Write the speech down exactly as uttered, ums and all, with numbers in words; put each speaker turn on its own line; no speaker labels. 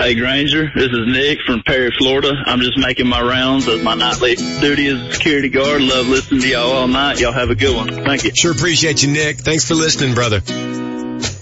Hey, Granger, this is Nick from Perry, Florida. I'm just making my rounds as my nightly duty as a security guard. Love listening to y'all all night. Y'all have a good one. Thank you.
Sure appreciate you, Nick. Thanks for listening, brother.